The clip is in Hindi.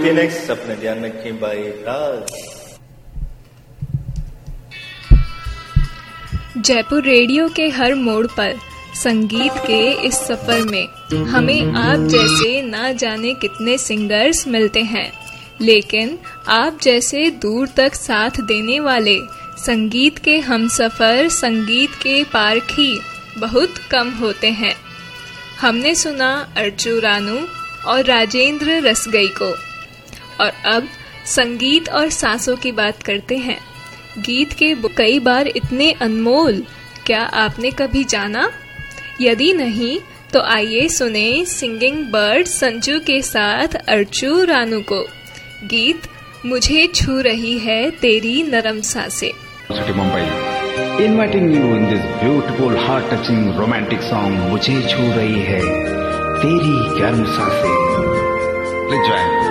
द नेक्स्ट, अपने ध्यान रखें, बाय राज। जयपुर रेडियो के हर मोड़ पर संगीत के इस सफर में हमें आप जैसे ना जाने कितने सिंगर्स मिलते हैं, लेकिन आप जैसे दूर तक साथ देने वाले संगीत के हमसफर, संगीत के पारखी बहुत कम होते हैं। हमने सुना अर्चू रानू और राजेंद्र रसगई को, और अब संगीत और सांसों की बात करते हैं। गीत के कई बार इतने अनमोल, क्या आपने कभी जाना? यदि नहीं तो आइए सुने सिंगिंग बर्ड संजू के साथ अर्चू रानू को। गीत मुझे छू रही है तेरी नरम सांसें। City Mumbai, inviting you in this beautiful, heart-touching, romantic song, मुझे छू रही है तेरी गर्म सांसें। Please join.